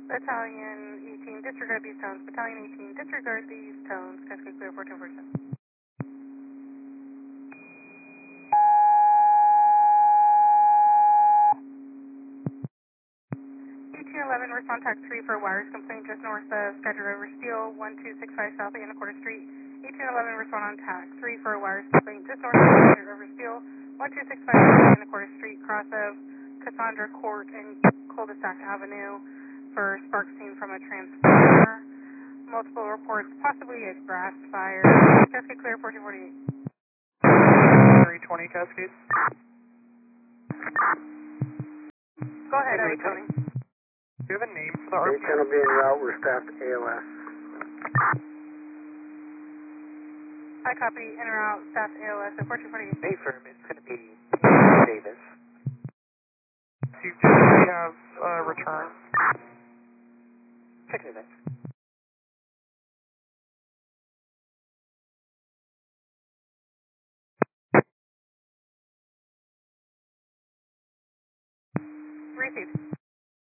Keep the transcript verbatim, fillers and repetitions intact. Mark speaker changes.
Speaker 1: Battalion eighteen, disregard these tones. Battalion eighteen, disregard these tones. Cascade clear, fourteen forty-seven. eighteen eleven, respond tac three for wires complaint just north of Skydra River Steel, one two six five South Anacorta Street. eighteen eleven, respond on tac three for wires complaint just north of Skydra River Steel, one two six five South Anacorta Street, cross of Cassandra Court and Cul-de-sac Avenue for spark seen from a transformer. Multiple reports, possibly a grass fire. Cascade clear, fourteen forty-eight.
Speaker 2: three twenty Cascade.
Speaker 1: Go ahead, are we coming?
Speaker 2: Do you have a name for the R P M?
Speaker 3: Channel being route, we're staffed A L S.
Speaker 1: I copy, in or out, staff A L S at fourteen forty-eight.
Speaker 4: Bay firm, it's going to be Davis.
Speaker 2: Do you typically have uh, return?
Speaker 4: Check it out.
Speaker 1: Received.